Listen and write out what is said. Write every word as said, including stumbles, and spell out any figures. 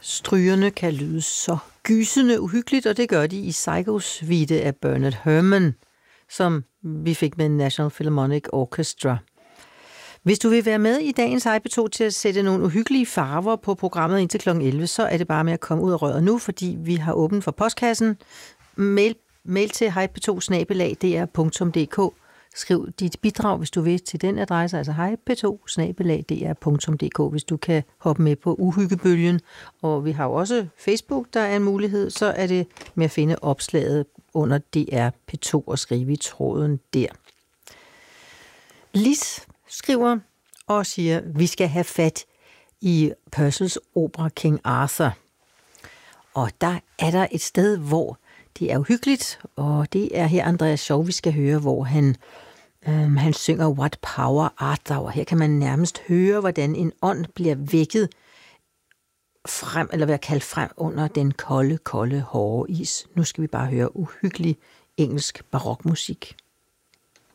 strygerne kan lyde så gysende uhyggeligt, og det gør de i Psycho-suite af Bernard Herrmann, som vi fik med National Philharmonic Orchestra. Hvis du vil være med i dagens Hej P to til at sætte nogle uhyggelige farver på programmet indtil klokken elleve, så er det bare med at komme ud af røret nu, fordi vi har åbent for postkassen. Mail, mail til hej p to snabel-a d r punktum d k. Skriv dit bidrag, hvis du vil, til den adresse, altså hej p to snabel-a d r punktum d k, hvis du kan hoppe med på uhyggebølgen. Og vi har jo også Facebook, der er en mulighed, så er det med at finde opslaget under D R P to og skrive i tråden der. Lis skriver og siger, vi skal have fat i Purcells opera King Arthur. Og der er der et sted, hvor det er uhyggeligt, og det er her Andreas Schow, vi skal høre, hvor han, øhm, han synger What Power Art Thou, og her kan man nærmest høre, hvordan en ånd bliver vækket frem, eller være kaldt frem under den kolde, kolde, hårde is. Nu skal vi bare høre uhyggelig engelsk barokmusik.